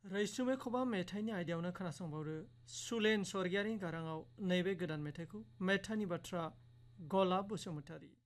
रैसुमै खबाम मेथाइनि आयदायावनो खोनासंबावदो सुलेन स्वर्गियारिनि गाराङाव नैबे गोदान मेथाइखौ मेथाइनि बाथ्रा गलाब बसुमतारी।